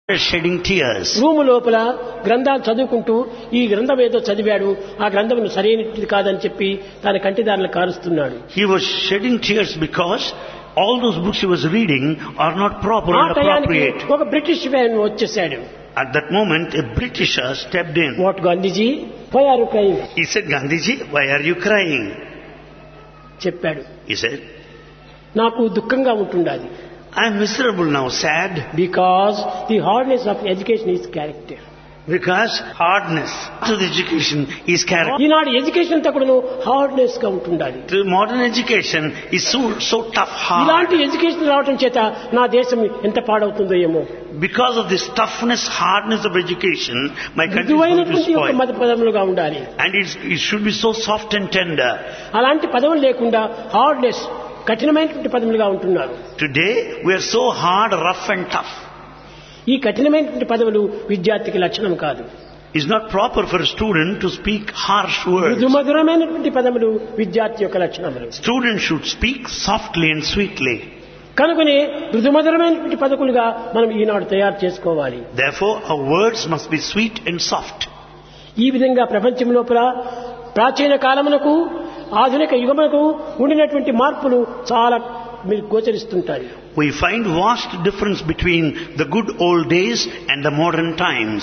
shedding tears. Room లోపల గ్రంథాలు చదువుకుంటూ ఈ గ్రంథం ఏదో చదివాడు, ఆ గ్రంథం సరైనది కాదని చెప్పి తన కంటిదారులు కారుస్తున్నాడు. He was shedding tears because all those books he was reading are not proper ఆ and టయానికి appropriate. ఒక బ్రిటిష్ మ్యాన్ వచ్చేసాడు. At that moment, a Britisher stepped in. What Gandhiji, why are you crying? He said, Gandhiji, why are you crying? చెప్పాడు. He said, నాకు దుఃఖంగా ఉంటుండాది. I am miserable now, sad, because the hardness of education is character. because hardness to the education is character. Eenadu education అంతా కూడా hardness గా ఉంటుండాలి. The modern education is so tough, hard. ఇలాంటి education రావడం చేత నా దేశం ఎంత పాడవుతుందో ఏమో. Because of this toughness, hardness of education, my country is going to మృదువైనటువంటి ఒక spoil. మత పదములుగా ఉండాలి. And it should be so soft and tender. అలాంటి పదములు లేకుండా హార్డ్నెస్, కఠినమైనటువంటి పదములుగా ఉంటున్నారు. Today, we are so hard, rough and tough. ఈ కఠినమైనటువంటి పదవులు విద్యార్థికి లక్షణం కాదు. It's not proper for a student to speak harsh words. మృదుమధురమైనటువంటి పదములు విద్యార్థి యొక్క లక్షణములు. Students should speak softly and sweetly. కనుకనే మృదుమధురమైనటువంటి పదకులుగా మనం ఈనాడు తయారు చేసుకోవాలి. Therefore, our words must be sweet and soft. ఈ విధంగా ప్రపంచం లోపల ప్రాచీన కాలమునకు ఆధునిక యుగమునకు ఉండినటువంటి మార్పులు చాలా మీరు గోచరిస్తుంటాయి. We find vast difference between the good old days and the modern times.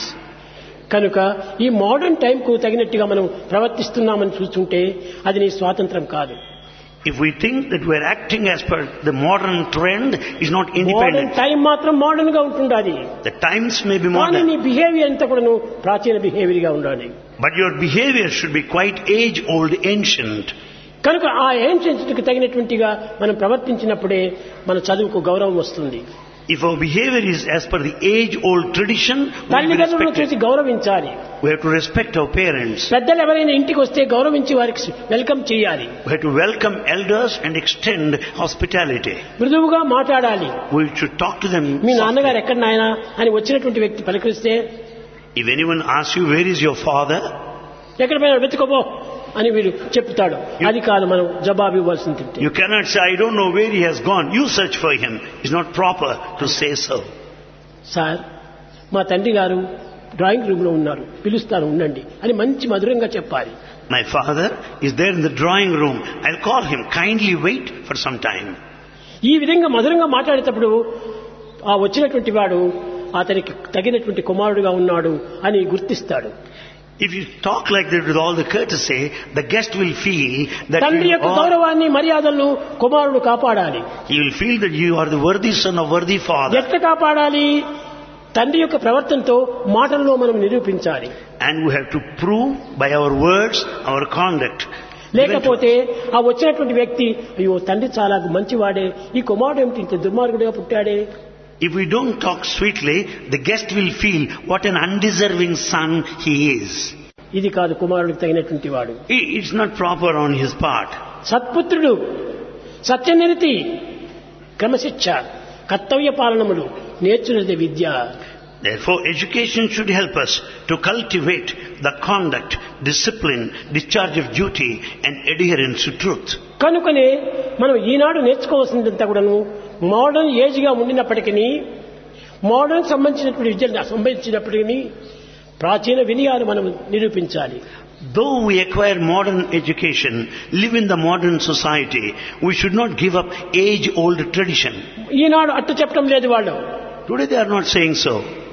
కనుక ఈ మోడర్న్ టైం కు తగినట్టుగా మనం ప్రవర్తిస్తున్నామని చూస్తుంటే అది నీ స్వాతంత్రం కాదు. If we think that we are acting as per the modern trend, is not modern independent. Time మాత్రం మోడర్న్ గా ఉంటుండాలి. The times may be కానీ modern, నీ బిహేవియర్ అంతా కూడా ప్రాచీన బిహేవియర్ గా ఉండాలి. but your behavior should be quite age-old, ancient. కనుక ఆ ఏన్షియన్స్కి తగినటువంటిగా మనం ప్రవర్తించినప్పుడే మన చదువుకు గౌరవం వస్తుంది. If our behavior is as per the age-old tradition, we will be తల్లిదండ్రులను చూసి respected. గౌరవించాలి. We have to respect our parents. పెద్దలు ఎవరైనా ఇంటికి వస్తే గౌరవించి వారికి వెల్కమ్ చేయాలి. We have to welcome elders and extend hospitality. మృదువుగా మాట్లాడాలి. We should talk to them me softly. నాన్నగారు ఎక్కడ నాయనా అని వచ్చినటువంటి వ్యక్తి పలకరిస్తే, If anyone asks you, where is your father? ఎక్కడ పోయినా వెతుకోబో అని వీడు చెప్తాడు. అది కాదు మనం జవాబు ఇవ్వాల్సింది. You cannot say, I don't know where he has gone. You search for him. It's not proper to say so. Sir, మా తండ్రి గారు డ్రాయింగ్ రూమ్ లో ఉన్నారు, పిలుస్తాను ఉండండి అని మంచి మధురంగా చెప్పాలి. My father is there in the drawing room. I'll call him. Kindly wait for some time. ఈ విధంగా మధురంగా మాట్లాడేటప్పుడు ఆ వచ్చినటువంటి వాడు అతనికి తగినటువంటి కుమారుడుగా ఉన్నాడు అని గుర్తిస్తాడు. If you talk like that with all the courtesy, the guest will feel that తండ్రి యొక్క గౌరవాన్ని మర్యాదలను కుమారుడు కాపాడాలి. he will feel that you are the worthy son of worthy father. ఎట్లా కాపాడాలి? తండ్రి యొక్క ప్రవర్తనతో మాటల్లో మనం నిరూపించాలి. And we have to prove by our words, our conduct. లేకపోతే ఆ వచ్చినటువంటి వ్యక్తి, అయ్యో తండ్రి చాలా మంచివాడే, ఈ కుమారుడు ఏమిటి ఇంత దుర్మార్గుడిగా పుట్టాడే. If we don't talk sweetly, the guest will feel what an undeserving son he is. ఇది కాదు కుమారుడికి తగినటువంటి వాడు. It's not proper on his part. సత్పుత్రుడు, సత్యనిరతి, క్రమశిక్ష, కర్తవ్య పాలనములు నేర్చున్నది విద్య. Therefore, education should help us to cultivate the conduct, discipline, discharge of duty and adherence to truth. కనుకనే మనం ఈనాడు నేర్చుకోవాల్సిందంతా కూడాను modern age గా ఉండినప్పటికీ, మోడర్న్ సంబంధించినటువంటి విద్యను సంబంధించినప్పటికీ ప్రాచీన వినయాలు మనం నిరూపించాలి. Though we acquire modern education, live in the modern society, we should not give up age-old tradition. ఈనాడు అట్టు చెప్పడం లేదు వాళ్ళు. Today they are not saying so.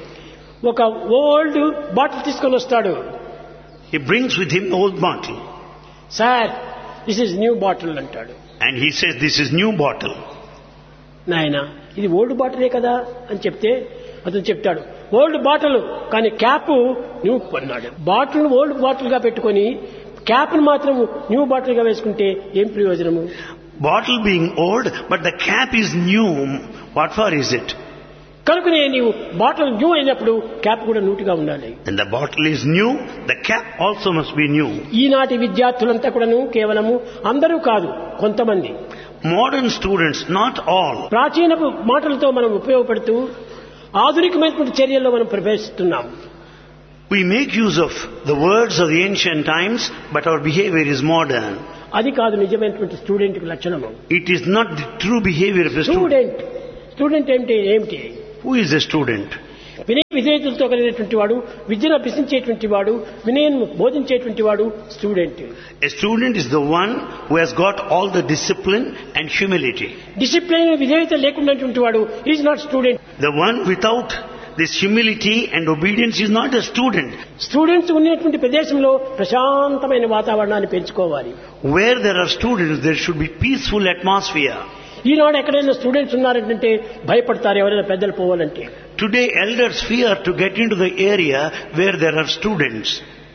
ఒక ఓల్డ్ బాటిల్ తీసుకొని వస్తాడు. He brings with him an old bottle. Sir, this is new bottle అంటాడు. And he says, this is new bottle. నాయనా, ఇది ఓల్డ్ బాటిలే కదా అని చెప్తే అతను చెప్తాడు, ఓల్డ్ బాటిల్ కానీ క్యాప్ న్యూ అన్నాడు. బాటిల్ ఓల్డ్ బాటిల్ గా పెట్టుకొని క్యాప్ మాత్రం న్యూ బాటిల్ గా వేసుకుంటే ఏం ప్రయోజనము? Bottle being old, but the cap is new. What for is it? కనుకనే నీవు బాటిల్ న్యూ అయినప్పుడు క్యాప్ కూడా నూటిగా ఉండాలి. And the bottle is new, the cap also must be new. ఈనాటి విద్యార్థులంతా కూడాను కేవలము, అందరూ కాదు, కొంతమంది Modern students, not all, ప్రాచీన మాటలతో మనం ఉపయోగపడుతూ ఆధునికమైనటువంటి చర్యల్లో మనం ప్రవేశిస్తున్నాం. we make use of the words of the ancient times, but our behavior is modern. అది కాదు నిజమైనటువంటి స్టూడెంట్ లక్షణము. It is not the true behavior of a student. Student ఏమిటి? Who is a student? వినయ విధేయతలతో కలిగినటువంటి వాడు, విద్యను అభ్యసించేటువంటి వాడు, వినయం బోధించేటువంటి వాడు student. A student is the one who has got all the discipline and humility. Discipline విధేయత లేకున్నటువంటి వాడు is not student. The one without this humility and obedience is not a student. Students ఉన్నటువంటి ప్రదేశంలో ప్రశాంతమైన వాతావరణాన్ని పెంచుకోవాలి. Where there are students, there should be peaceful atmosphere. ఈనాడు ఎక్కడైనా students ఉన్నారంటే భయపడతారు ఎవరైనా పెద్దలు పోవాలంటే. Today elders fear to get into the area where there are students.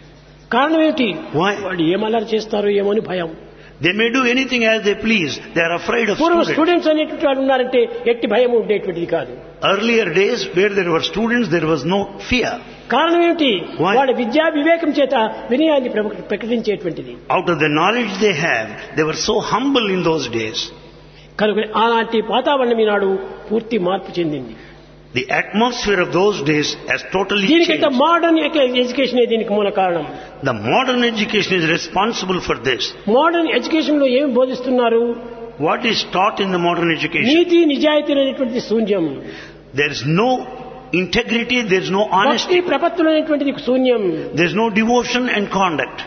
కారణం ఏమిటి? Why? వాళ్ళు ఏమల్లరి చేస్తారో ఏమో అని భయం. They may do anything as they please. They are afraid of పూర్వం students. స్టూడెంట్స్ అనేటువంటి వాళ్ళు ఉన్నారంటే ఎట్టి భయం ఉండేటువంటిది కాదు. Earlier days where there were students, there was no fear. కారణం ఏమిటి? Why? వాళ్ళ విద్యా వివేకం చేత వినయాన్ని ప్రకటించేటువంటిది. Out of the knowledge they have, they were so humble in those days. కనుక అలాంటి వాతావరణం ఈనాడు పూర్తి మార్పు చెందింది. The atmosphere of those days has totally దీనికైతే changed. మోడర్న్ ఎడ్యుకేషన్ దీనికి మూల కారణం. The modern education is responsible for this. Modern education లో ఏమి బోధిస్తున్నారు? What is taught in the modern education? నీతి నిజాయితీ అనేటువంటిది శూన్యం. There is no integrity, there is no భక్తి honesty, ప్రపత్తులు అనేటువంటిది శూన్యం. there is no devotion and conduct.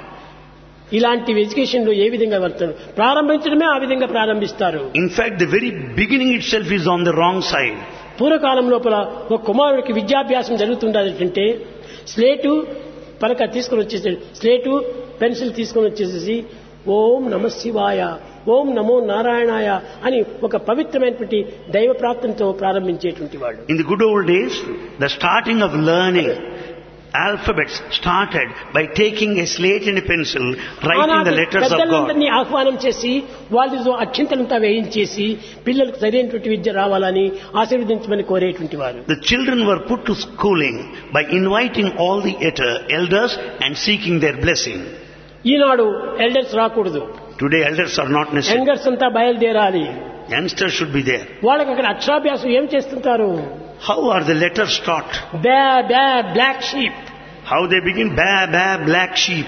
ఇలాంటి ఎడ్యుకేషన్ లో ఏ విధంగా వర్తను ప్రారంభించడమే ఆ విధంగా ప్రారంభిస్తారు. In fact, the very beginning itself is on the wrong side. పూర్వకాలం లోపల ఒక కుమారుడికి విద్యాభ్యాసం జరుగుతుండాలంటే స్లేటు పలక తీసుకుని వచ్చేసి స్లేటు పెన్సిల్ తీసుకుని వచ్చేసేసి ఓం నమ శివాయ, ఓం నమో నారాయణాయ అని ఒక పవిత్రమైనటువంటి దైవ ప్రాప్తంతో ప్రారంభించేటువంటి వాడు. In the good old days, the starting of learning alphabets started by taking a slate and a pencil, writing the letters of God. పెద్దలందరినీ ఆహ్వానం చేసి వాళ్ళతో అక్షింతలంతా వేయించేసి పిల్లలకు సరైనటువంటి విద్య రావాలని ఆశీర్వదించమని కోరేటువంటి వారు. The children were put to schooling by inviting all the elders and seeking their blessing. Eenadu elders రాకూడదు. Today elders are not necessary. Youngers అంతా బయలుదేరాలి. Youngsters should be there. వాళ్ళకి అక్కడ అక్షరాభ్యాసం ఏం చేస్తుంటారు? How are the letters taught? బ్యా బ్యా black sheep. How they begin? Ba, ba, black sheep.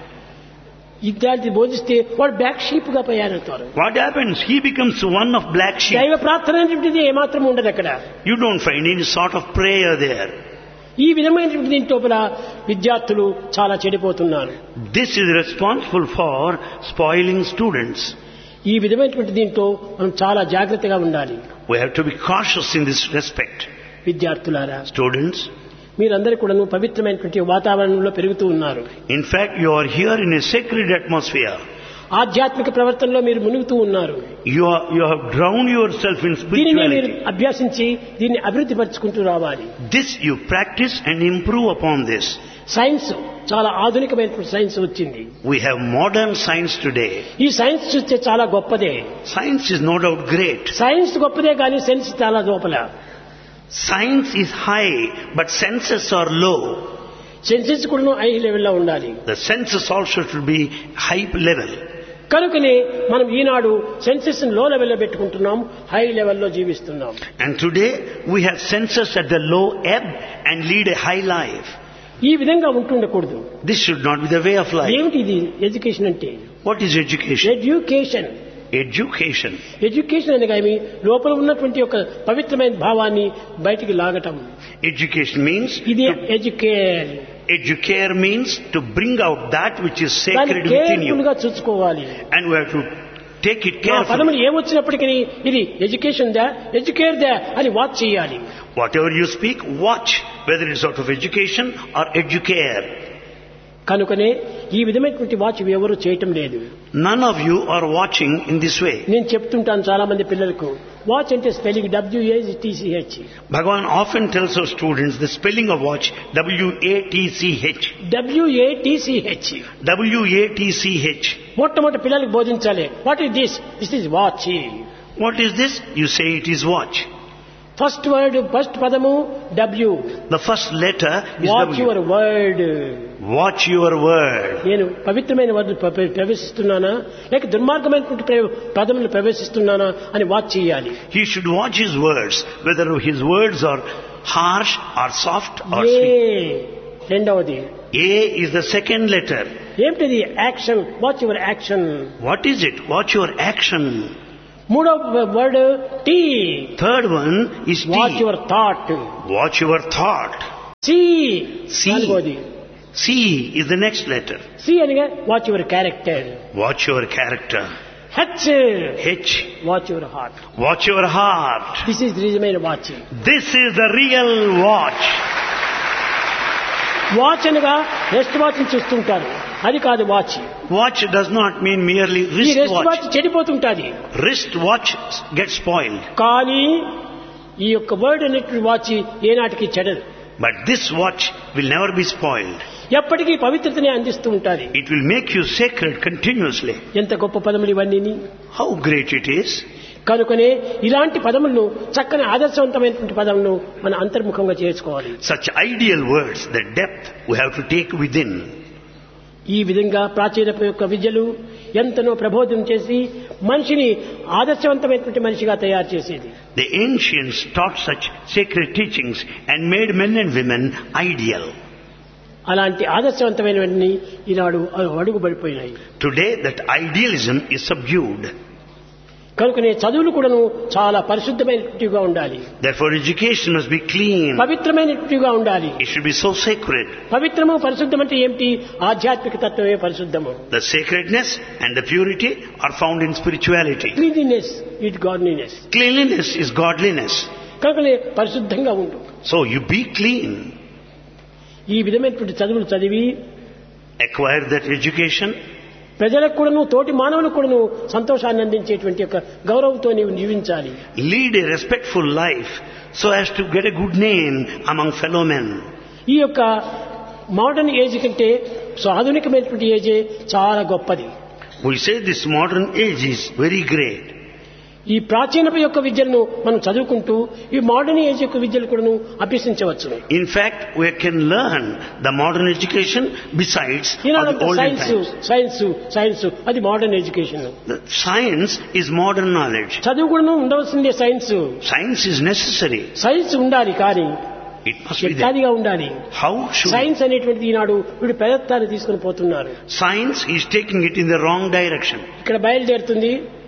ఇట్లాంటి బోధిస్తే వాడు బ్లాక్ షీప్ గా తయారవుతారు. What happens? He becomes one of black sheep. దైవ ప్రార్థన అనేటువంటిది ఏమాత్రం ఉండదు అక్కడ. You don't find any sort of prayer there. ఈ విధమైనటువంటి దీంట్లో విద్యార్థులు చాలా చెడిపోతున్నారు. This is responsible for spoiling students. ఈ విధమైనటువంటి దీంట్లో మనం చాలా జాగ్రత్తగా ఉండాలి. We have to be cautious in this respect. విద్యార్థులారా, Students, మీరందరూ కూడా పవిత్రమైనటువంటి వాతావరణంలో పెరుగుతూ ఉన్నారు. in fact, you are here in a sacred atmosphere. ఆధ్యాత్మిక ప్రవర్తనలో మీరు మునుగుతూ ఉన్నారు. You have drowned yourself in దీనిని మీరు spirituality. అభ్యాసించి దీన్ని అభివృద్ధి పరుచుకుంటూ రావాలి. This you practice and improve upon this. Science చాలా ఆధునికమైనటువంటి సైన్స్ వచ్చింది. We have modern science today. ఈ సైన్స్ చూస్తే చాలా గొప్పదే. Science is no doubt great. Science గొప్పదే కానీ సెన్స్ చాలా లోపల. Science is high, but senses are low. Senses కూడా హై లెవెల్లో ఉండాలి. The senses also should be high level. కనుకనే మనం ఈనాడు సెన్సెస్ లో లెవెల్లో పెట్టుకుంటున్నాం, హై లెవెల్లో జీవిస్తున్నాం. And today we have senses at the low ebb and lead a high life. ఈ విధంగా ఉంటుండకూడదు. This should not be the way of life. ఏమిటి ఇది ఎడ్యుకేషన్ అంటే? What is education? Education. Education. Education అనగా లోపల ఉన్నటువంటి ఒక పవిత్రమైన భావాన్ని బయటికి లాగటం. Education means ఇది educare. educare means to bring out that which is దాన్ని sacred within you. కేర్ఫుల్ గా చూసుకోవాలి. And we have to take it ఆ పదములు carefully. ఏమొచ్చినప్పటికీ ఇది ఎడ్యుకేషన్ దా ఎడ్యుకేర్ దా అని వాచ్ చేయాలి. Whatever you speak, watch whether it is out of education or educare. కనుకనే ఈ విధమైనటువంటి వాచ్ ఎవరు చేయటం లేదు. None of you are watching in this way. నేను చెప్తుంటాను చాలా మంది పిల్లలకు, వాచ్ అంటే spelling WATCH. Bhagavan often tells our students the spelling of watch, WATCH. WATCH. WATCH. మొట్టమొదటి పిల్లలకు బోధించాలి. What is this? This is watch. What is this? You say it is watch. First word, first పదము W. The first letter is watch W. Your word. Watch your word. నేను పవిత్రమైన word ప్రవేశిస్తున్నానా లేక దుర్మార్గమైనటువంటి పదములను ప్రవేశిస్తున్నానా అని watch చేయాలి. He should watch his words, whether his words are harsh or soft or A sweet. రెండవది. A is the second letter. ఏమిటిది? Action. Watch your action. What is it? Watch your action. మూడవ word tea. Third one is watch T. Your thought. Watch your thought. C. C. నాలుగోది C is the next letter. C అనగా watch your character. Watch your character. H. H. Watch your heart. Watch your heart. This is నిజమైన watch. This is the real watch. Watch అనగా rest watch చూస్తుంటారు, అది కాదు watch. Watch does not mean merely ఈ wrist rest watch. Watch చెడిపోతుంటాది. Wrist watch gets spoiled. కానీ ఈ యొక్క word అనేటువంటి watch ఏనాటికి చెడదు. But this watch will never be spoiled. ఎప్పటికీ పవిత్రతనే అందిస్తూ ఉంటాది. It will make you sacred continuously. ఎంత గొప్ప పదములు ఇవన్నీ. How great it is. కనుకనే ఇలాంటి పదములను, చక్కని ఆదర్శవంతమైనటువంటి పదములను మన అంతర్ముఖంగా చేసుకోవాలి. Such ideal words, the depth we have to take within. ఈ విధంగా ప్రాచీన యొక్క విద్యలు ఎంతనో ప్రబోధం చేసి మనిషిని ఆదర్శవంతమైనటువంటి మనిషిగా తయారు చేసేది. The ancients taught such sacred teachings and made men and women ideal. అలాంటి ఆదర్శవంతమైనవన్నీ ఈనాడు అడుగుబడిపోయినాయి. Today that idealism is subdued. కనుకనే చదువులు కూడాను చాలా పరిశుద్ధమైనట్టుగా ఉండాలి. Therefore education must be clean. పవిత్రమైనట్టుగా ఉండాలి. It should be so sacred. పవిత్రము పరిశుద్ధం అంటే ఏమిటి? ఆధ్యాత్మిక తత్వమే పరిశుద్ధము. The sacredness and the purity are found in spirituality. Cleanliness it godliness. Cleanliness is godliness. కనుకనే పరిశుద్ధంగా ఉండు. So you be clean. ఈ విధమైనటువంటి చదువులు చదివి Acquire that education. ప్రజలకు కూడాను, తోటి మానవులకు కూడాను సంతోషాన్ని అందించేటువంటి యొక్క గౌరవంతో నీవు జీవించాలి. Lead a respectful life so as to get a good name among fellow men. ఈ యొక్క మోడర్న్ ఏజ్ కంటే ఆధునికమైనటువంటి ఏజే చాలా గొప్పది. We say this modern age is very great. ఈ ప్రాచీన యొక్క విద్యలను మనం చదువుకుంటూ ఈ మోడర్న్ ఏజ్ యొక్క విద్యలు కూడాను అభ్యసించవచ్చు. In fact, we can learn the modern education besides of the olden times. Science అది modern education. The science is modern knowledge. చదువు కూడాను ఉండవలసిందే. Science is necessary. సైన్స్ ఉండాలి, కానీ It must be there. ఎట్లాదిగా ఉండాలి. How should science అనేటువంటిది ఈనాడు వీడు ప్రయత్నాన్ని తీసుకుని పోతున్నారు. science is taking it in the wrong direction. ఇక్కడ బయలుదేరుతుంది.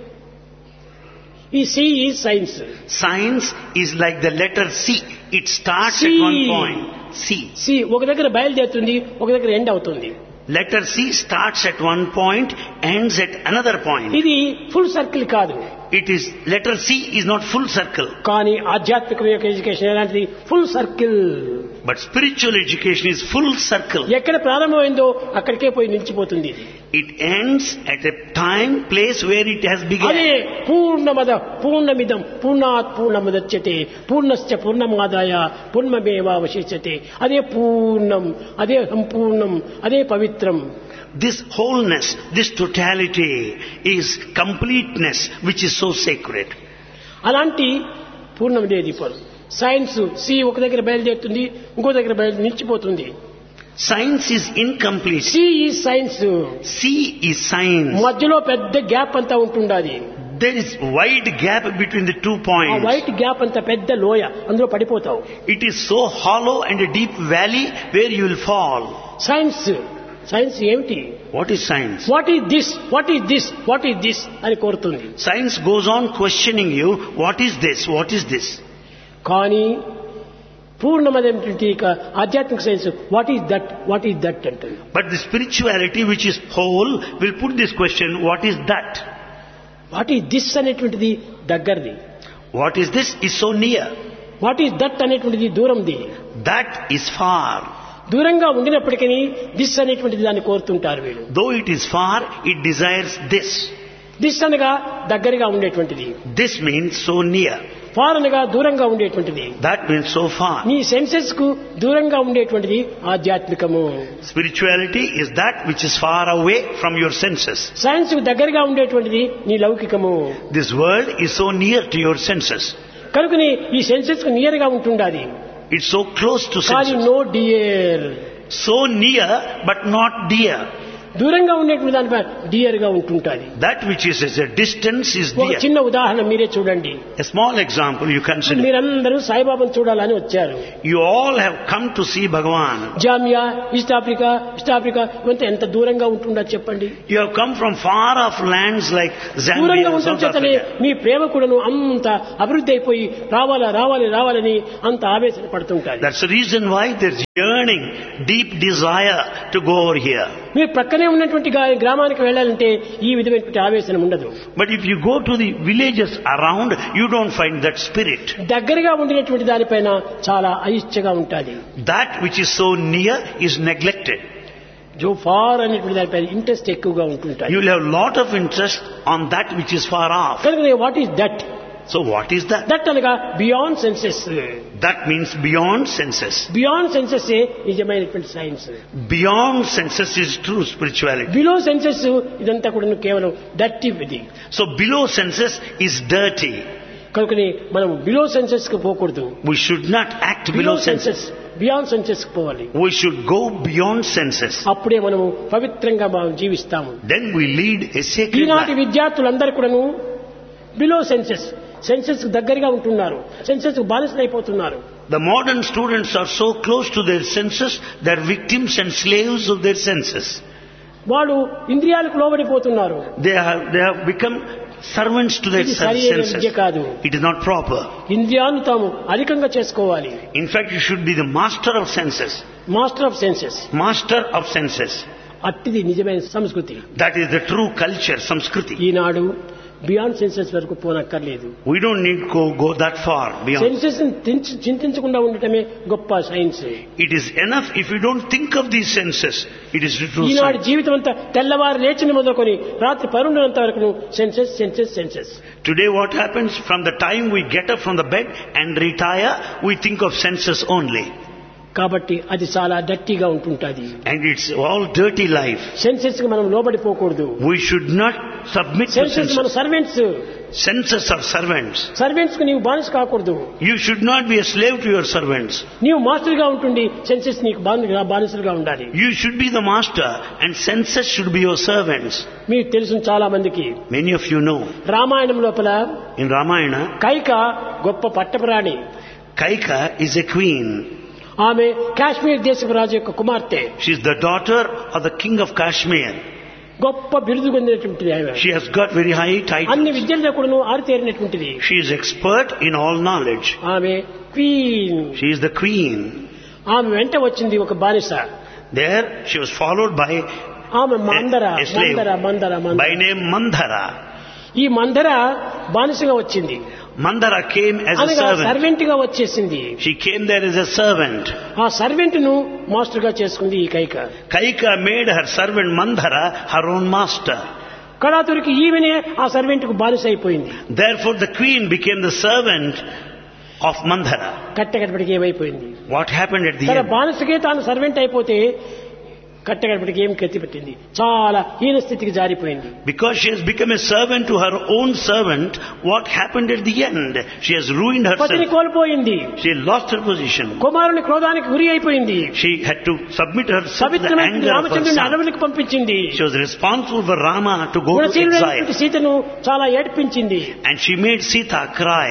ఈ C is science. Science is like the letter C. It starts C. at one point. C ఒక దగ్గర బయలుదేరుతుంది, ఒక దగ్గర ఎండ్ అవుతుంది. Letter C starts at one point, ends at another point. ఇది ఫుల్ సర్కిల్ కాదు. It is, letter C is not full circle. కానీ ఆధ్యాత్మిక యొక్క ఎడ్యుకేషన్ ఎలాంటిది? Full circle. But spiritual education is full circle. ఎక్కడ ప్రారంభమైందో అక్కడికే పోయి నిలిచిపోతుంది. It ends at a time, place where it has అదే begun. పూర్ణమద పూర్ణమిదం పూర్ణాత్ పూర్ణముదచ్యతే పూర్ణశ్చ పూర్ణమాదాయ పూర్ణమేవావశిష్యతే. అదే పూర్ణం, అదే సంపూర్ణం, అదే పవిత్రం. This wholeness, this totality is completeness which is so sacred. అలాంటి పూర్ణమిదేది సైన్స్. సి ఒక దగ్గర బయలుదేరుతుంది, ఇంకో దగ్గర నిలిచిపోతుంది. Science is incomplete. C is science. C is science. మధ్యలో పెద్ద గ్యాప్ అంతా ఉంటుండాలి. There is wide gap between the 2 ఆ points. వైట్ గ్యాప్ అంత పెద్ద లోయ, అందులో పడిపోతావు. It is so hollow and a deep valley where you will fall. Science ఏమిటి? What is science? What is this, what is this, what is this అని కోరుతుంది. Science goes on questioning you, what is this, what is this? కానీ పూర్ణమైనటువంటి ఆధ్యాత్మిక science what is that, what is that అంటుంది. But the spirituality which is whole will put this question, what is that? What is this అనేటువంటిది దగ్గరది. What is this is so near. What is that అనేటువంటిది దూరంది. That is far. దూరంగా ఉండినప్పటికీ this అనేటువంటిది దాన్ని కోరుతుంటారు వీళ్ళు. Though it is far, it desires this. This అనగా దగ్గరగా ఉండేటువంటిది. This means so near. Far అనగా దూరంగా ఉండేటువంటిది. That means so far. నీ సెన్సెస్ కు దూరంగా ఉండేటువంటిది ఆధ్యాత్మికము. Spirituality is that which is far away from your senses. Science కు దగ్గరగా ఉండేటువంటిది నీ లౌకికము. This world is so near to your senses. కనుకని ఈ సెన్సెస్ కు నియర్ గా ఉంటుండాలి. It's so close to కానీ senses. No dear. So near but not dear. దూరంగా ఉండేటువంటి దానిపై డియర్ గా ఉంటుంటాది. That which is at a distance is ఒక dear. చిన్న ఉదాహరణ మీరే చూడండి. A small example you consider. మీరందరూ సాయిబాబాను చూడాలని వచ్చారు. You all have come to see Bhagavan. Jamia, east Africa ఇవంతా ఎంత దూరంగా ఉంటుందా చెప్పండి. You have come from far off lands like Zambia, దూరంగా ఉండటం South చేతనే Africa. మీ ప్రేమ కూడాను అంత అభివృద్ధి అయిపోయి రావాలని అంత ఆవేశన పడుతుంటారు. That's the reason why there's yearning, deep desire to go over here. మీరు ప్రక్కనే ఉన్నటువంటి గ్రామానికి వెళ్ళాలంటే ఈ విధమైనటువంటి ఆవేశం ఉండదు. But if you go to the villages around, you don't find that spirit. దగ్గరగా ఉండినటువంటి దానిపైన చాలా అయిష్టగా ఉంటుంది. That which is so near is neglected. Joe far అనేటువంటి దానిపైన ఇంట్రెస్ట్ ఎక్కువగా ఉంటుంటాయి. You will have lot of interest on that which is far off. కనుక what is that? So what is that? That అనగా beyond senses. That means beyond senses. Beyond senses నిజమైనటువంటి science. Beyond senses is true spirituality. Below senses ఇదంతా కూడా కేవలం dirty ఇది. So below senses is dirty. కనుకని మనం below senses కు పోకూడదు. We should not act below senses. Beyond senses కు పోవాలి. We should go beyond senses. అప్పుడే మనము పవిత్రంగా మనం జీవిస్తాము. Then we lead a sacred ఈనాటి life. విద్యార్థులందరూ కూడాను బిలో సెన్సెస్ కు దగ్గరగా ఉంటున్నారు. సెన్సెస్ కు బానిసలైపోతున్నారు. The modern students are so close to their senses, they're victims and slaves of their senses. వాళ్ళు ఇంద్రియాలకు లోబడిపోతున్నారు. They have become servants to their ఇది సరైన senses. విద్య కాదు. It is not proper. ఇంద్రియాలను తాము అధికంగా చేసుకోవాలి. In fact, you should be the master of senses. Master of senses. Master of senses. అట్టిది నిజమైన సంస్కృతి. That is the true culture, Samskriti. Eenadu beyond senses వరకు పోనక్కర్లేదు. We don't need to go that far beyond. Senses చింతించకుండా ఉండటమే గొప్ప science. It is enough if you don't think of these senses. It is the true Eenadu science. జీవితం అంతా తెల్లవారు లేచిన మొదలుకొని రాత్రి పరుండినంత వరకు senses. Today what happens, from the time we get up from the bed and retire, we think of senses only. కాబట్టి అది చాలా డర్టీగా ఉంటుంటది. And it's all dirty life. Senses కి మనం లోబడిపోకూడదు. We should not submit to senses మన senses. Servants. Senses are servants. Servants కు నీవు బానిస కాకూడదు. You should not be a slave to your servants. నీవు మాస్టర్ గా ఉంటుండి సెన్సెస్ నీకు బానిసలుగా ఉండాలి. You should be the master and senses should be your servants. మీకు తెలుసు చాలా మందికి. Many of you know. Ramayanam లోపల In Ramayana, కైక గొప్ప పట్టపురాణి. Kaika is a queen. ఆమె కాశ్మీర్ దేశపు రాజు యొక్క కుమార్తె. She is the daughter of the king of Kashmir. గొప్ప బిరుదు పొందినటువంటిది ఆమె. She has got very high అన్ని titles. విద్యల్లో కూడా ఆరితేరినటువంటిది. She is expert in all knowledge. ఆమె queen. She is the queen. ఆమె వెంట వచ్చింది ఒక బానిస. There she was followed by ఆమె a slave Manthara. by name Mandhara. ఈ మందర బానిసగా వచ్చింది. Mandhara came as a అనగా servant. సర్వెంట్ గా వచ్చేసింది. She came there as a servant. ఆ సర్వెంట్ ను మాస్టర్ గా చేసుకుంది ఈ Kaika. Kaika made her servant Mandhara her own master. కళాతురికి ఈమెనే ఆ సర్వెంట్ కు బానిస అయిపోయింది. Therefore the queen became the servant of Mandhara. కట్టగడపటికి ఏమైపోయింది? What happened at the తన end? బానిసకే తాను సర్వెంట్ అయిపోతే కట్టగడపటికి ఏం గతి పెట్టింది? చాలా హీన స్థితికి జారిపోయింది. Because she has become a servant to her own servant, what happened at the end? She has ruined పతిని herself. కోల్పోయింది. She lost her position. కుమారుని క్రోధానికి గురి అయిపోయింది. She had to submit herself to the పవిత్రమైన anger of her Ramachandruni son. అడవులకు పంపించింది. She was responsible for Rama to go to గుణశీలుడైనటువంటి exile. సీతను చాలా ఏడ్పించింది. And she made Sita cry.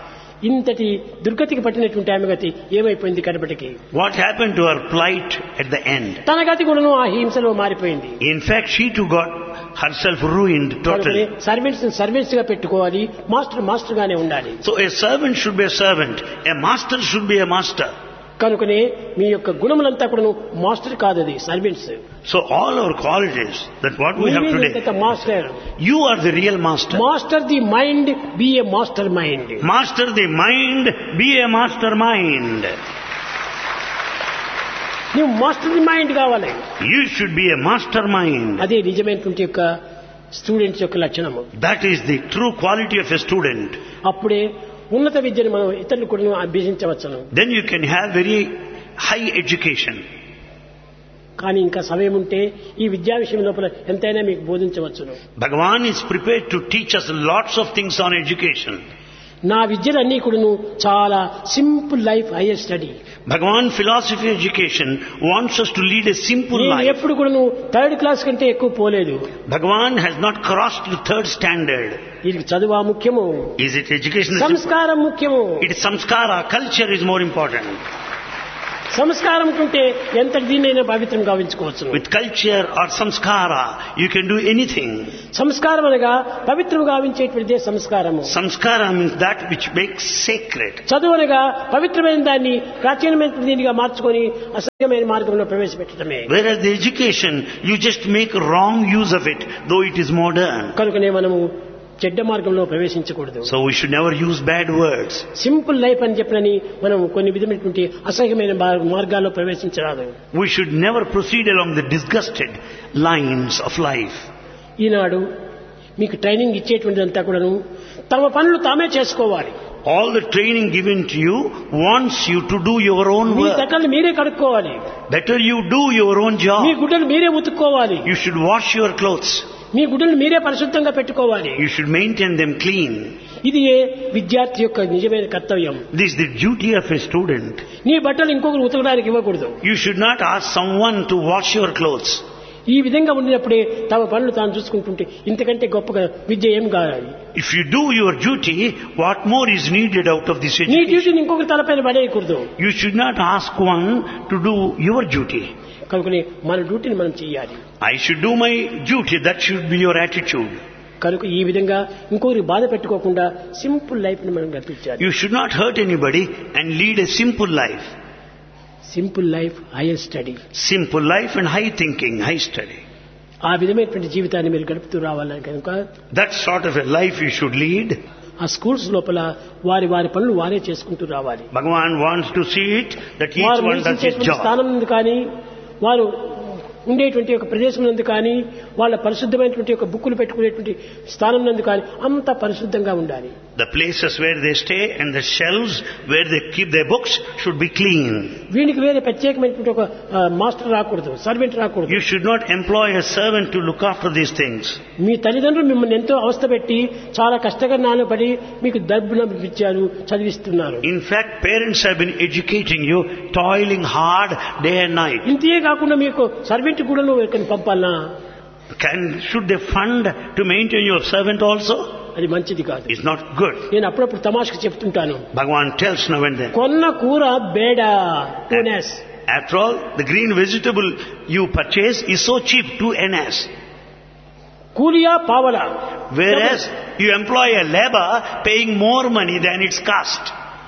ఇంతటి దుర్గతికి పట్టినటువంటి ఆమె గతి ఏమైపోయింది కడపటికి? What happened to her plight at the end? తన గతి కూడాను ఆ హింసలో మారిపోయింది. In fact, she too got herself ruined totally. Servants గా పెట్టుకోవాలి, మాస్టర్ గానే ఉండాలి. So a servant should be a servant. A master should be a master. కనుకనే మీ యొక్క గుణములంతా కూడా మాస్టర్ కాదు, అది servants. So all our qualities, that what we have today, master. you are the real master. Master the mind, B A master mind. Master the mind, be a mastermind. నువ్వు master the mind కావాలి. You should be a mastermind. అదే నిజమైనటువంటి యొక్క students యొక్క లక్షణము. That is the true quality of a student. అప్పుడే ఉన్నత విద్యను మనం ఇతరులు కూడా అభ్యసించవచ్చును. Then you can have very high education. కానీ ఇంకా సమయం ఉంటే ఈ విద్యా విషయం లోపల ఎంతైనా మీకు బోధించవచ్చును. Bhagavan is prepared to teach us lots of things on education. నా విద్యలన్నీ కూడాను చాలా simple life, hire study. Bhagavan philosophy education wants us to lead a simple నేను life. ఎప్పుడు కూడా నువ్వు థర్డ్ క్లాస్ కంటే ఎక్కువ పోలేదు. Bhagavan has not crossed the third standard. ఇది చదువు ముఖ్యము, Is it education? That's సంస్కారం ముఖ్యము. it is samskara. Culture is more important. సంస్కారం కుంటే ఎంత దీన్నైనా పవిత్రం గావించుకోవచ్చు. With culture or samskara, you can do anything. సంస్కారం అనగా పవిత్రం గావించేటువంటిదే సంస్కారము. Samskara means that which makes sacred. చదువు అనగా పవిత్రమైన దాన్ని ప్రాచీనమైన దీనిగా మార్చుకొని అసహ్యమైన మార్గంలో ప్రవేశపెట్టడమే. Whereas the education, you just make wrong use of it, though it is modern. కనుకనే మనము చెడ్డ మార్గంలో ప్రవేశించకూడదు. So we should never use bad words. Simple life అని చెప్పినని మనం కొన్ని విధమైనటువంటి అసహ్యమైన మార్గాల్లో ప్రవేశించరాదు. We should never proceed along the disgusted lines of life. ఈనాడు మీకు ట్రైనింగ్ ఇచ్చేటువంటిదంతా కూడాను తమ పనులు తామే చేసుకోవాలి. All the training given to you wants you to do your own me work. బట్టలు మీరే కడుక్కోవాలి. Better you do your own me job. గుడ్డలు మీరే ఉతుక్కోవాలి. You should wash your clothes. మీ గుడ్డలు మీరే పరిశుద్ధంగా పెట్టుకోవాలి. You should maintain them clean. ఇది విద్యార్థి యొక్క నిజమైన కర్తవ్యం. This is the duty of a student. నీ బట్టలు ఇంకొకరు ఉతకడానికి ఇవ్వకూడదు. You should not ask someone to wash your clothes. ఈ విధంగా ఉండినప్పుడే తమ పనులు తాను చూసుకుంటుంటే ఇంతకంటే గొప్పగా విద్య ఏం కావాలి. If you do your duty, what more is needed out of this నీ education? డ్యూటీని ఇంకొకరి తలపైన పడేయకూడదు. You should not ask one to do your duty. కనుకనే మన డ్యూటీని మనం చేయాలి. I should do my duty. That should be your attitude. కనుక ఈ విధంగా ఇంకొకరికి బాధ పెట్టుకోకుండా సింపుల్ లైఫ్ ని మనం గడిపించాలి. You should not hurt anybody and lead a simple life. Simple life hire study. Simple life and high thinking, high study. ఆ విధమైనటువంటి జీవితాన్ని మీరు గడుపుతూ రావాలని కనుక That sort of a life you should lead. ఆ స్కూల్స్ లోపల వారి వారి పనులు వారే చేసుకుంటూ రావాలి. Bhagavan wants to see it that each వారు one does his నివసించేటువంటి job. స్థానం నుండి కానీ వారు ఉండేటువంటి ఒక ప్రదేశం నందు కానీ వాళ్ళ పరిశుద్ధమైనటువంటి ఒక బుక్కులు పెట్టుకునేటువంటి స్థానం నందు కానీ అంత పరిశుద్ధంగా ఉండాలి. The places where they stay and the shelves where they keep their books should be clean. వీనికి వేరే ప్రత్యేకమైనటువంటి ఒక మాస్టర్ రాకూడదు, సర్వెంట్ రాకూడదు. You should not employ a servant to look after these things. మీ తల్లిదండ్రులు మిమ్మల్ని ఎంతో అవస్థ పెట్టి చాలా కష్టంగా నానబడి మీకు డబ్బులు ఇచ్చారు, చదివిస్తున్నారు. In fact, parents have been educating you, toiling hard day and night. ఇంతే కాకుండా మీకు సర్వెంట్ కూడా నువ్వు ఎక్కడికి పంపాలనా? Should they fund to maintain your servant also? అది మంచిది కాదు. It's not good. నేను అప్పుడప్పుడు తమాషకు చెప్తుంటాను, Bhagavan tells now and then. కొన్న కూర బేడా టూనెస్. After all, the green vegetable you purchase is so cheap, 2 annas. కూలియా పావలా. Whereas you employ a labor paying more money than its cost.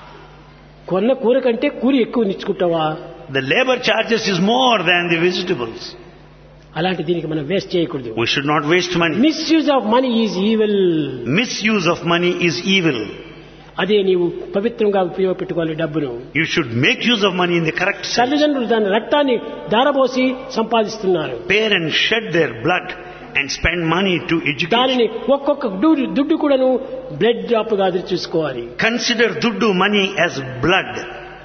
కొన్న కూర కంటే కూలి ఎక్కువ నిచ్చుకుంటావా? The labor charges is more than the vegetables. అలాంటి దీనికి మనం వేస్ట్ చేయకూడదు. We should not waste money. Misuse of money is evil. Misuse of money is evil. అదే నీవు పవిత్రంగా ఉపయోగపెట్టుకోవాలి డబ్బును. You should make use of money in the correct sense. తల్లిదండ్రులు దాని రక్తాన్ని ధారపోసి సంపాదిస్తున్నారు. Parents shed their blood and spend money to educate. దానిని ఒక్కొక్క దుడ్డు కూడాను బ్లడ్ డ్రాప్ గా చూసుకోవాలి. Consider duddu money as blood.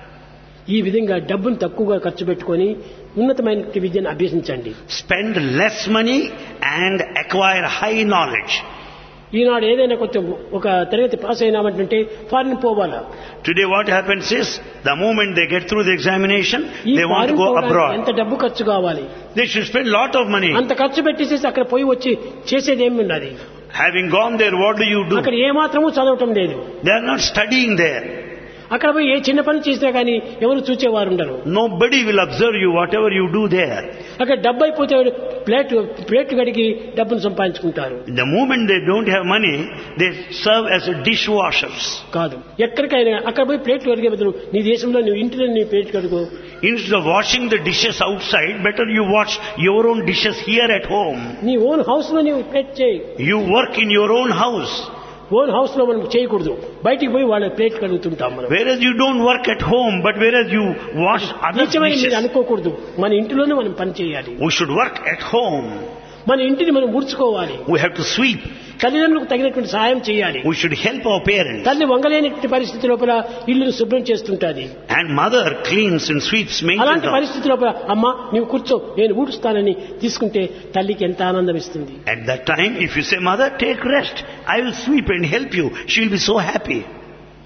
ఈ విధంగా డబ్బును తక్కువగా ఖర్చు పెట్టుకొని ఉన్నతమైన విద్యను అభ్యసించండి. Spend less money and acquire high knowledge. ఈనాడు ఏదైనా కొంచెం ఒక తరగతి పాస్ అయినామంటే ఫారిన్ పోవాలా? Today what happens is, the moment they get through the examination, ఈ they want to foreign go పోవడానికి abroad. ఎంత డబ్బు ఖర్చు కావాలి? They should spend lot of money. అంత ఖర్చు పెట్టేసేసి అక్కడ పోయి వచ్చి చేసేది ఏమి ఉన్నది? Having gone there, what do you do? అక్కడ ఏమాత్రము చదవటం లేదు. They are not studying there. అక్కడ పోయి ఏ చిన్న పని చేసినా కానీ ఎవరు చూచేవారు ఉండరు. Nobody will observe you, whatever you do there. అక్కడ డబ్బు అయిపోతే ప్లేట్ గడికి డబ్బును సంపాదించుకుంటారు. The moment they don't have money, they serve as dishwashers. కాదు, ఎక్కడికైనా అక్కడ పోయి ప్లేట్లు కడిగే బదులు నీ దేశంలో నువ్వు ఇంటిలో నీ ప్లేట్ కడుగు. Instead of washing the dishes outside, better you wash your own dishes here at home. నీ ఓన్ హౌస్ లో నీవు ప్లేట్ చేయి. You work in your own house. Own house లో మనం చేయకూడదు, బయటికి పోయి వాళ్ళ ప్లేట్ కడుగుతుంటాం మనం. Whereas you don't work at home, but whereas you wash other నీచమని మీరు dishes. అనుకోకూడదు. మన ఇంటిలోనే మనం పని చేయాలి. We should work at home. మన ఇంటిని మనం ఊడ్చుకోవాలి. We have to sweep. తల్లిదండ్రులకు తగినటువంటి సహాయం చేయాలి. We should help our parents. తల్లి వంగలేనటువంటి పరిస్థితి లోపల ఇల్లును శుభ్రం చేస్తుంటాది. And mother cleans and sweeps, అలాంటి maintains. పరిస్థితి లోపల అమ్మ నీవు కూర్చో నేను ఊడుస్తానని తీసుకుంటే తల్లికి ఎంత ఆనందం ఇస్తుంది. At that time, if you say, mother, take rest, I will sweep and help you, she will be so happy.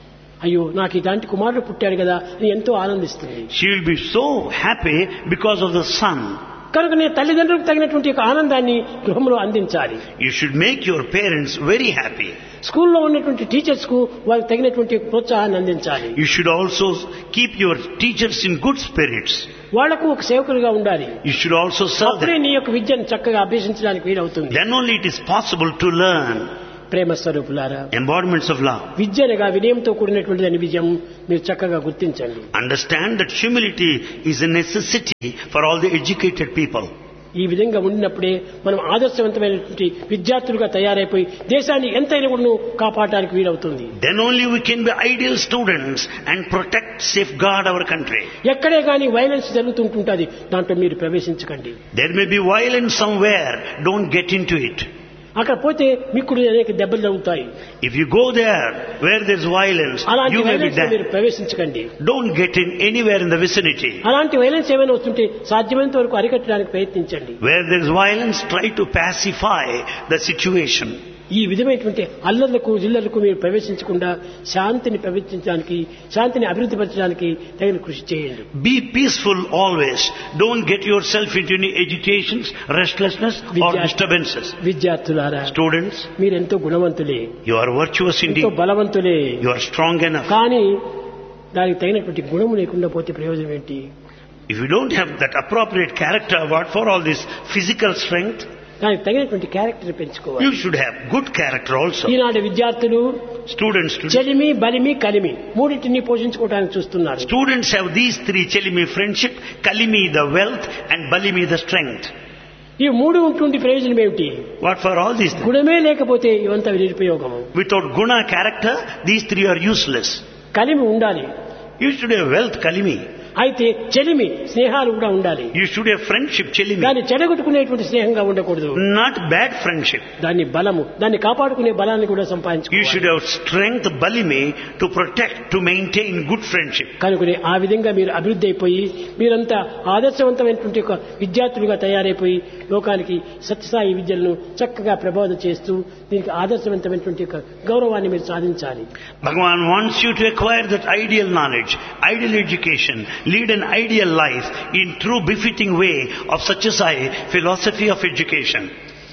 అయ్యో నాకు ఇలాంటి కుమారుడు పుట్టాడు కదా అని ఎంతో ఆనందిస్తుంది. She will be so happy because of the son. కనుక నేను తల్లిదండ్రులకు తగినటువంటి ఒక ఆనందాన్ని గృహంలో అందించాలి. You should make your parents very happy. స్కూల్లో ఉన్నటువంటి టీచర్స్ కు వారికి తగినటువంటి ప్రోత్సాహాన్ని అందించాలి. You should also keep your teachers in good spirits. వాళ్లకు ఒక సేవకులుగా ఉండాలి. You should also serve అప్పుడే them. నీ యొక్క విద్యను చక్కగా అభ్యసించడానికి వీలవుతుంది. Then only it is possible to learn. ప్రేమ స్వరూపులారా, Embodiments of love. విద్యనగా వినయంతో కూడినటువంటి దాని విజయం మీరు చక్కగా గుర్తించండి. Understand that humility is a necessity for all the educated people. ఈ విధంగా ఉండినప్పుడే మనం ఆదర్శవంతమైనటువంటి విద్యార్థులుగా తయారైపోయి దేశాన్ని ఎంతైనా కూడా కాపాడడానికి వీలవుతుంది. Then only we can be ideal students and protect, safeguard our country. ఎక్కడే కానీ వైలెన్స్ జరుగుతుంటుంది, దాంట్లో మీరు ప్రవేశించకండి. There may be violence somewhere. Don't get into it. అక్కడ పోతే మీకు అనేక దెబ్బలు తగులుతాయి. If you go there where there's violence, అలాంటి you may be వైలెన్స్ మీరు dead. ప్రవేశించకండి. Don't get in anywhere in the vicinity. అలాంటి వైలెన్స్ ఏమైనా వస్తుంటే సాధ్యమైనంత వరకు అరికట్టడానికి ప్రయత్నించండి. Where there's violence, try to pacify the situation. ఈ విధమైనటువంటి అల్లర్లకు జిల్లలకు మీరు ప్రవేశించకుండా శాంతిని ప్రవేశించడానికి, శాంతిని అభివృద్ధి పరచడానికి తగిన కృషి చేయండి. Be peaceful always. Don't get yourself into any agitations, restlessness or disturbances. విద్యార్థులారా, Students, మీరెంతో గుణవంతులే, you are virtuous ఎంతో indeed. బలవంతులే. You are strong enough. కానీ దానికి తగినటువంటి గుణము లేకుండా పోతే ప్రయోజనం ఏంటి? If you don't have that appropriate character, what for all this physical strength? దానికి తగినటువంటి క్యారెక్టర్ పెంచుకోవాలి. You should have good character also. ఈనాటి విద్యార్థులు Students today. చెలిమి, బలిమి, కలిమి మూడింటిని పోషించుకోవడానికి చూస్తున్నారు. Students have these three: Chelimi, friendship; Kalimi, the wealth; and Balimi, the strength. ఈ మూడు ఉంటుండి ప్రయోజనం ఏమిటి? What for all these three? గుణమే లేకపోతే ఇవంతా నిరుపయోగము. Without guna, character, these three are useless. కలిమి ఉండాలి. You should have wealth, Kalimi. అయితే చెలిమి, స్నేహాలు కూడా ఉండాలి. You should have friendship, Chelimi. దాన్ని చెడగొట్టుకునేటువంటి స్నేహంగా ఉండకూడదు. Not bad friendship. దాన్ని బలము, దాన్ని కాపాడుకునే బలాన్ని కూడా You సంపాదించుకోవాలి. should have strength, Balimi, to protect, to maintain good friendship. కనుకనే ఆ విధంగా మీరు అభివృద్ధి అయిపోయి మీరంతా ఆదర్శవంతమైనటువంటి ఒక విద్యార్థులుగా తయారైపోయి లోకానికి సత్యసాయి విద్యలను చక్కగా ప్రబోధ చేస్తూ దీనికి ఆదర్శవంతమైనటువంటి ఒక గౌరవాన్ని మీరు సాధించాలి. Bhagavan wants you to acquire that ideal knowledge, ideal education, lead an ideal life in true befitting way of Satyasai philosophy of education.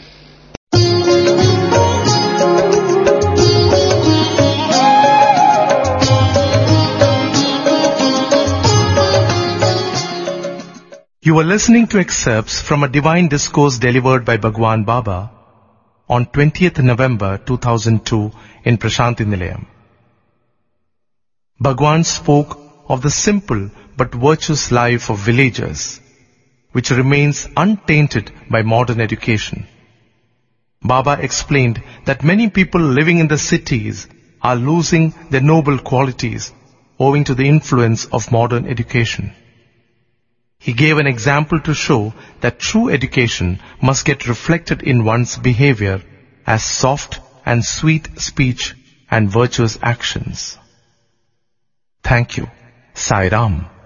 You are listening to excerpts from a divine discourse delivered by Bhagwan Baba on 20th November 2002 in Prashanti Nilayam. Bhagwan spoke of the simple but virtuous life of villagers, which remains untainted by modern education. Baba explained that many people living in the cities are losing their noble qualities owing to the influence of modern education. He gave an example to show that true education must get reflected in one's behavior as soft and sweet speech and virtuous actions. Thank you. Sai Ram.